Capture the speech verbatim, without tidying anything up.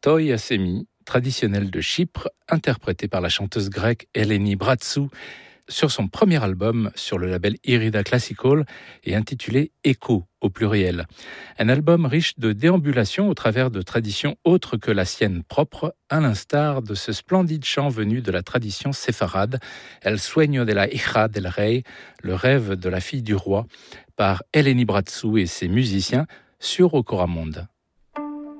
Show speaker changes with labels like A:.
A: Toi Assemi, traditionnel de Chypre, interprété par la chanteuse grecque Eleni Bratsou sur son premier album sur le label Irida Classical et intitulé Echo au pluriel. Un album riche de déambulations au travers de traditions autres que la sienne propre, à l'instar de ce splendide chant venu de la tradition séfarade, El sueño de la hija del rey, le rêve de la fille du roi, par Eleni Bratsou et ses musiciens sur Okoramonde.